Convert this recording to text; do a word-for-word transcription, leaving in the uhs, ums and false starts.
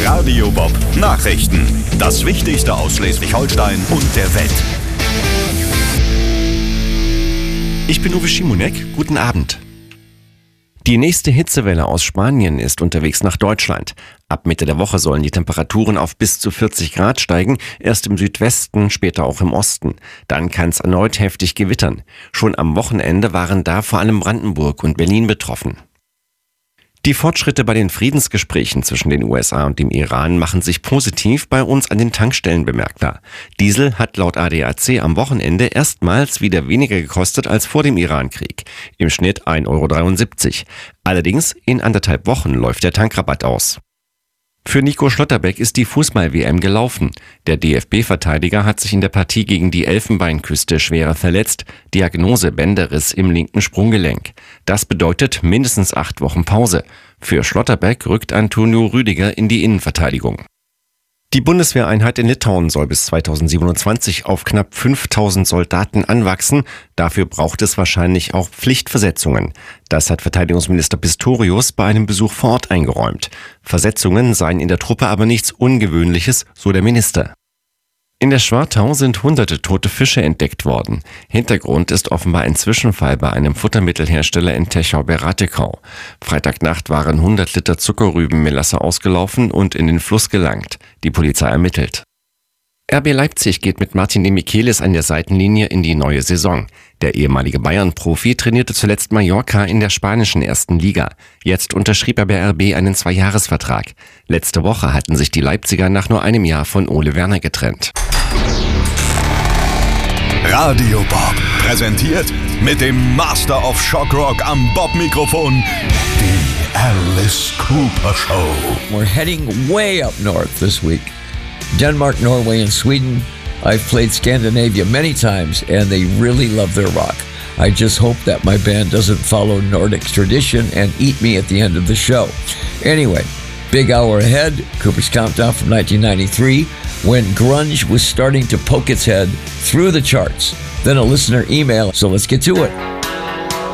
Radio Bob Nachrichten. Das Wichtigste aus Schleswig-Holstein und der Welt. Ich bin Uwe Schimonek. Guten Abend. Die nächste Hitzewelle aus Spanien ist unterwegs nach Deutschland. Ab Mitte der Woche sollen die Temperaturen auf bis zu vierzig Grad steigen, erst im Südwesten, später auch im Osten. Dann kann es erneut heftig gewittern. Schon am Wochenende waren da vor allem Brandenburg und Berlin betroffen. Die Fortschritte bei den Friedensgesprächen zwischen den U S A und dem Iran machen sich positiv bei uns an den Tankstellen bemerkbar. Diesel hat laut A D A C am Wochenende erstmals wieder weniger gekostet als vor dem Irankrieg. Im Schnitt ein Euro dreiundsiebzig. Allerdings in anderthalb Wochen läuft der Tankrabatt aus. Für Nico Schlotterbeck ist die Fußball-W M gelaufen. Der D F B-Verteidiger hat sich in der Partie gegen die Elfenbeinküste schwerer verletzt. Diagnose Bänderriss im linken Sprunggelenk. Das bedeutet mindestens acht Wochen Pause. Für Schlotterbeck rückt Antonio Rüdiger in die Innenverteidigung. Die Bundeswehreinheit in Litauen soll bis zweitausendsiebenundzwanzig auf knapp fünftausend Soldaten anwachsen. Dafür braucht es wahrscheinlich auch Pflichtversetzungen. Das hat Verteidigungsminister Pistorius bei einem Besuch vor Ort eingeräumt. Versetzungen seien in der Truppe aber nichts Ungewöhnliches, so der Minister. In der Schwartau sind hunderte tote Fische entdeckt worden. Hintergrund ist offenbar ein Zwischenfall bei einem Futtermittelhersteller in Techau-Beratekau. Freitagnacht waren hundert Liter Zuckerrübenmelasse ausgelaufen und in den Fluss gelangt. Die Polizei ermittelt. R B Leipzig geht mit Martin de Michelis an der Seitenlinie in die neue Saison. Der ehemalige Bayern-Profi trainierte zuletzt Mallorca in der spanischen ersten Liga. Jetzt unterschrieb er bei R B einen Zweijahresvertrag. Letzte Woche hatten sich die Leipziger nach nur einem Jahr von Ole Werner getrennt. Radio Bob präsentiert mit dem Master of Shock Rock am Bob-Mikrofon die Alice Cooper Show. We're heading way up north this week. Denmark, Norway, and Sweden. I've played Scandinavia many times, and they really love their rock. I just hope that my band doesn't follow Nordic tradition and eat me at the end of the show. Anyway, big hour ahead, Cooper's Countdown from nineteen ninety-three, when grunge was starting to poke its head through the charts. Then a listener email, so let's get to it.